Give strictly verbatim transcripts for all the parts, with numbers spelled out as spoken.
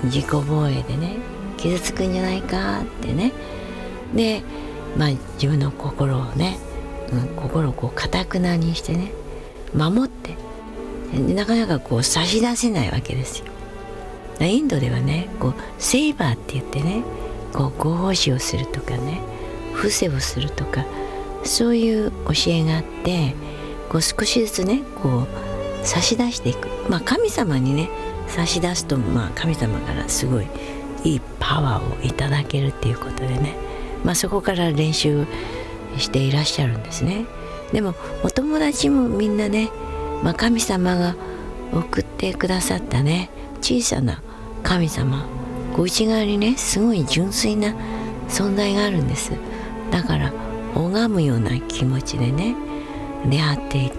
自己防衛でね傷つくんじゃないかってね。で、まあ、自分の心をね、うん、心をこう堅くなにしてね守って、なかなかこう差し出せないわけですよ。インドではねこうセイバーって言ってねこう合法視をするとかね伏せをするとかそういう教えがあって、こう少しずつねこう差し出していく、まあ、神様にね差し出すと、まあ、神様からすごいいいパワーをいただけるっていうことでね、まあ、そこから練習していらっしゃるんですね。でもお友達もみんなね、まあ、神様が送ってくださったね小さな神様、こう内側にねすごい純粋な存在があるんです。だから拝むような気持ちでね出会っていって、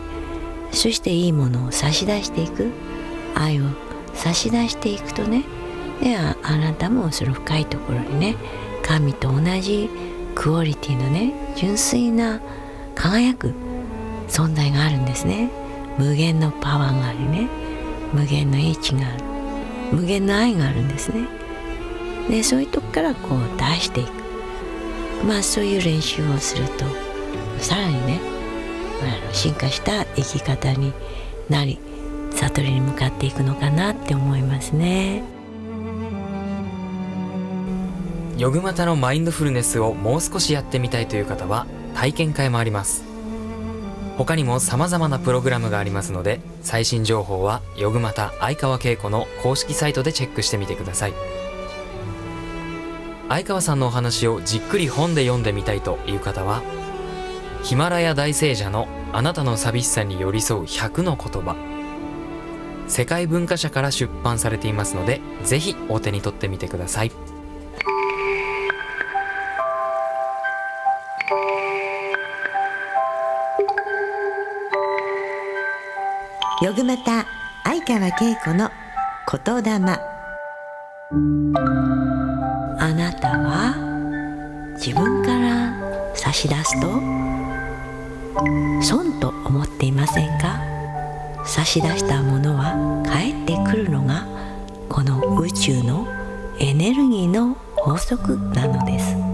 そしていいものを差し出していく、愛を差し出していくとね、ではあなたもその深いところにね神と同じクオリティのね純粋な輝く存在があるんですね。無限のパワーがありね、無限の英知がある、無限の愛があるんですね。でそういうとこからこう出していく、まあそういう練習をするとさらにねあの進化した生き方になり悟りに向かっていくのかなって思いますね。 ヨグマタのマインドフルネスをもう少しやってみたいという方は体験会もあります。他にも様々なプログラムがありますので、最新情報はヨグマタ相川恵子の公式サイトでチェックしてみてください。相川さんのお話をじっくり本で読んでみたいという方は、ヒマラヤ大聖者のあなたの寂しさに寄り添うひゃくの言葉、世界文化社から出版されていますので、ぜひお手に取ってみてください。 ヨグマタ相川恵子の言霊。 あなたは自分から差し出すと損と思っていませんか？差し出したものは返ってくるのがこの宇宙のエネルギーの法則なのです。